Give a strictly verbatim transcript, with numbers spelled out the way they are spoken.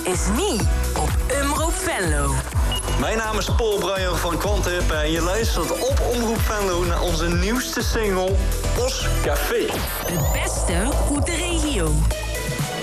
is niet op Omroep Venlo. Mijn naam is Paul Bruijer van Quantip en je luistert op Omroep Venlo naar onze nieuwste single, Os Café. Het beste uit de regio.